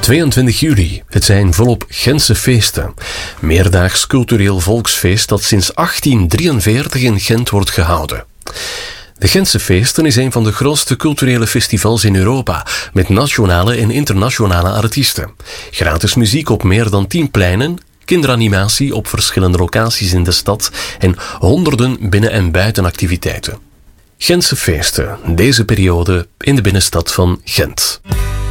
22 juli. Het zijn volop Gentse feesten. Meerdaags cultureel volksfeest dat sinds 1843 in Gent wordt gehouden. De Gentse feesten is een van de grootste culturele festivals in Europa, met nationale en internationale artiesten. Gratis muziek op meer dan 10 pleinen, kinderanimatie op verschillende locaties in de stad en honderden binnen- en buitenactiviteiten. Gentse feesten, deze periode in de binnenstad van Gent.